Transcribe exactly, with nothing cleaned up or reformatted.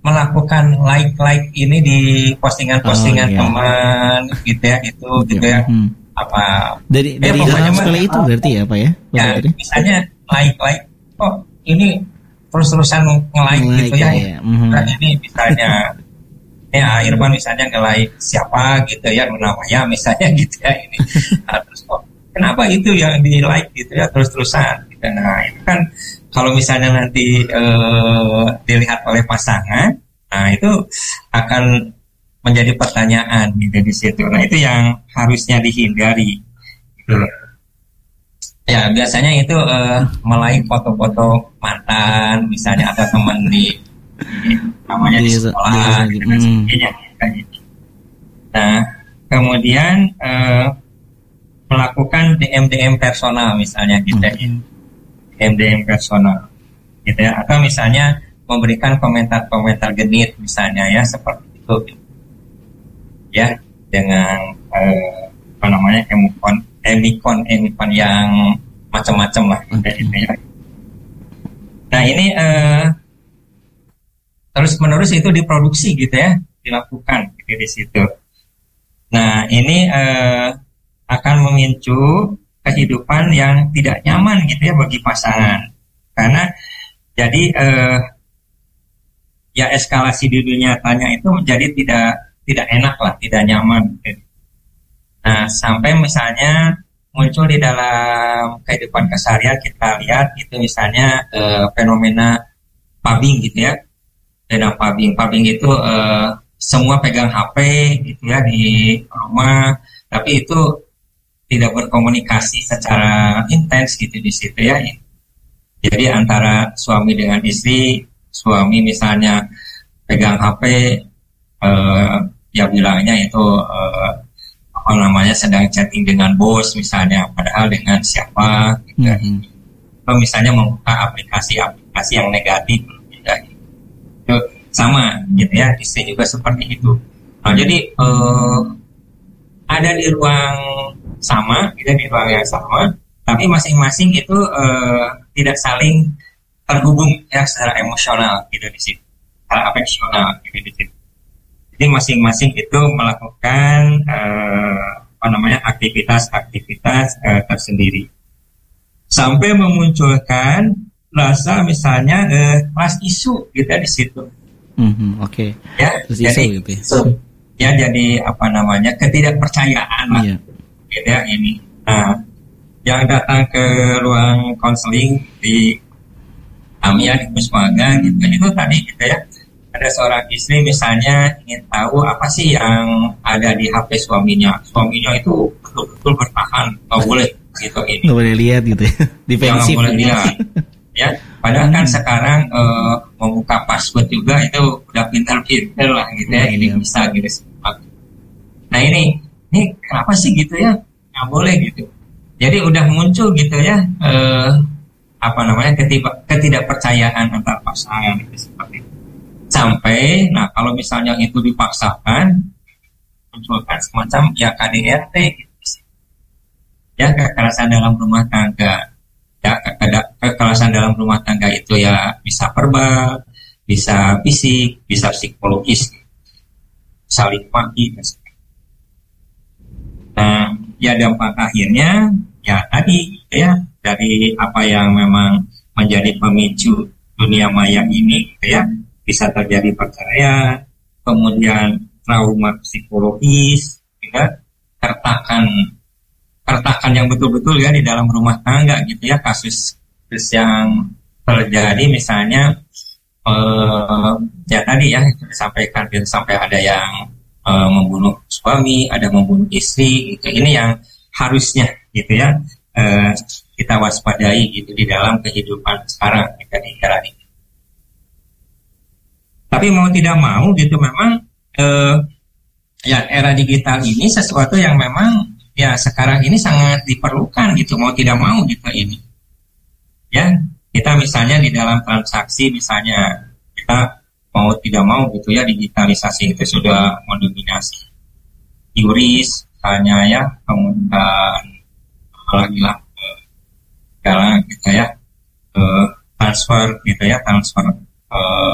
melakukan like-like ini di postingan-postingan oh, iya. teman gitu ya, itu gitu ya. Hmm. Apa dari dari hal seperti itu berarti ya Pak ya? Ya, misalnya like-like kok ini terus-terusan nge-like gitu ya. ya. Mm-hmm. Nah, ini misalnya ya Irfan misalnya nge-like siapa gitu ya namanya misalnya gitu ya ini. Nah, terus kok kenapa itu yang di-like gitu ya terus-terusan gitu. Nah, itu kan kalau misalnya nanti eh, dilihat oleh pasangan, nah itu akan menjadi pertanyaan gitu di situ. Nah, itu yang harusnya dihindari. Gitu. Ya, biasanya itu uh, melaik foto-foto mantan, misalnya ada teman di, di namanya di sekolah, di, gitu, hmm. sebagainya. Nah, kemudian uh, melakukan D M D M personal misalnya gitu ya. Hmm. D M D M personal gitu ya, atau misalnya memberikan komentar-komentar genit misalnya ya seperti itu ya, dengan eh, apa namanya emikon emikon emikon yang macam-macam lah gitu ya. Nah ini eh, terus menerus itu diproduksi gitu ya, dilakukan gitu di situ. Nah ini eh, akan memicu kehidupan yang tidak nyaman gitu ya bagi pasangan, karena jadi eh, ya eskalasi di dunia nyatanya itu menjadi tidak tidak enak lah, tidak nyaman gitu. Nah sampai misalnya muncul di dalam kehidupan keseharian kita lihat itu misalnya eh, fenomena pubbing gitu ya, fenomena pubbing pubbing itu eh, semua pegang H P gitu ya di rumah, tapi itu tidak berkomunikasi secara intens gitu di situ ya. Jadi antara suami dengan istri, suami misalnya pegang H P, eh, ya bilangnya itu eh, apa namanya sedang chatting dengan bos misalnya, padahal dengan siapa gitu. Mm-hmm. Atau misalnya membuka aplikasi-aplikasi yang negatif gitu. Itu sama gitu ya, istri juga seperti itu. Nah, jadi eh, ada di ruang sama, kita di ruang yang sama, tapi masing-masing itu uh, tidak saling terhubung ya secara emosional gitu di situ, secara afeksional gitu di situ. Jadi masing-masing itu melakukan uh, apa namanya aktivitas-aktivitas uh, tersendiri, sampai memunculkan rasa misalnya uh, trust issue gitu di situ. Mm-hmm, Oke. Okay. Ya, jadi gitu ya. So, ya jadi apa namanya ketidakpercayaan lah. Yeah. Gitu ya ini. Nah, yang datang ke ruang konseling di Amia di Puspaga gitu itu tadi gitu ya, ada seorang istri misalnya ingin tahu apa sih yang ada di H P suaminya. Suaminya itu betul-betul bertahan, nggak boleh gitu ini. Nggak boleh lihat gitu ya, defensif. Nggak boleh lihat. Ya, padahal kan sekarang uh, membuka password juga itu udah pintar-pintar lah gitu ya, ini bisa gitu. Nah ini, ini kenapa sih gitu ya? Nggak boleh gitu. Jadi udah muncul gitu ya, eh, apa namanya ketidak, ketidakpercayaan antar pasangan itu seperti itu. Sampai, nah kalau misalnya itu dipaksakan, munculkan semacam ya K D R T, gitu. Ya kekerasan dalam rumah tangga. Ya kekerasan dalam rumah tangga itu ya bisa verbal, bisa fisik, bisa psikologis, saling maki. Nah, ya dampak akhirnya ya tadi ya dari apa yang memang menjadi pemicu dunia maya ini gitu ya, bisa terjadi perceraian, kemudian trauma psikologis, ya, kertakan kertakan yang betul-betul ya di dalam rumah tangga gitu ya, kasus kasus yang terjadi misalnya eh, ya tadi ya disampaikan sampai ada yang Uh, membunuh suami, ada membunuh istri, gitu. Ini yang harusnya gitu ya uh, kita waspadai gitu di dalam kehidupan sekarang kita di era ini. Tapi mau tidak mau gitu memang uh, ya era digital ini sesuatu yang memang ya sekarang ini sangat diperlukan gitu, mau tidak mau gitu ini. Ya kita misalnya di dalam transaksi misalnya kita mau tidak mau gitu ya, digitalisasi itu sudah mendominasi. Yuris misalnya ya, kemudian apalagi lah segala gitu ya, transfer gitu ya, transfer